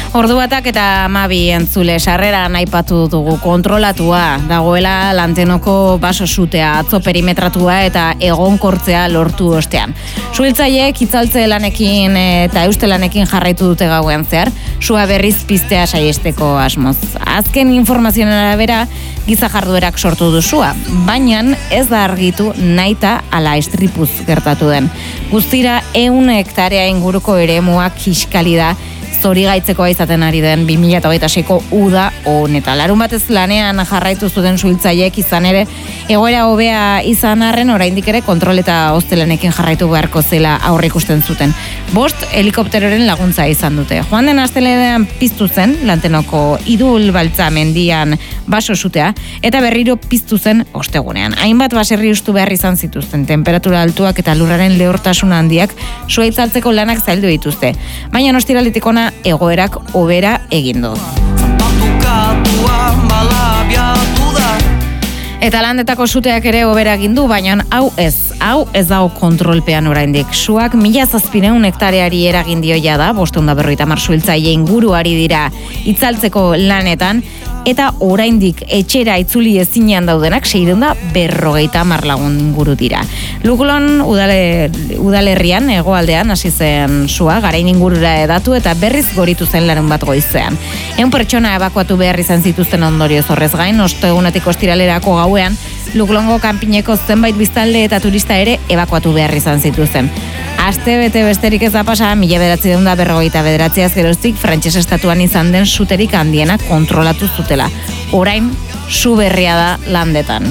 Ordubatak eta 12 entzule sarreran aipatu dugu kontrolatua dagoela Lantenoko baso sutea, atzo perimetratua eta egonkortzea lortu ostean. Suhiltzaileek itzaltze lanekin eta euste lanekin jarraitu dute gauean zehar, sua berriz piztea saiesteko asmoz. Azken informazioen arabera giza jarduerak sortu du sua, baina ez da argitu nahita ala estripuz gertatu den. Guztira 100 hektarea inguruko eremuak kiskali da zorigaitzeko izaten ari den 2026ko uda honetan. Larun batez lanean jarraitu zuten suhiltzaileek izan ere egoera hobea izan arren oraindik ere kontrol eta hostelanekin jarraitu beharko zela aurreikusten zuten. 5 helikopteroren laguntza izan dute. Joan den astelehenean piztu zen Lantenoko Idul Baltza mendian baso sutea eta berriro piztu zen ostegunean. Hainbat baserri hustu behar izan zituzten, temperatura altuak eta lurraren lehortasun handiak sua itzaltzeko lanak zaildu dituzte. Baina ostiraletik hona egoerak hobera egin du. Eta Landetako suteak ere hobera egin du, baina hau ez dago kontrolpean oraindik. Suak 1700 hektareari eragin dio jada, 550 suhiltzaile inguru ari dira itzaltzeko lanetan, eta oraindik etxera itzuli ezinean daudenak 650 lagun inguru dira. Luglon udalerrian hegoaldean hasi zen sua, Garain ingurura hedatu eta berriz goritu zen larun bat goizean. 100 pertsona ebakuatu behar izan zituzten ondorioz horrez gain, ostegunetik ostiralerako gauean, Luglongo kanpineko zenbait biztanle eta turista ere ebakuatu behar izan zituzten. Aste bete besterik ez da pasa, 1959 geroztik frantses estatuan izan den suterik handiena kontrolatu zutela. Orain, su berria da Landetan.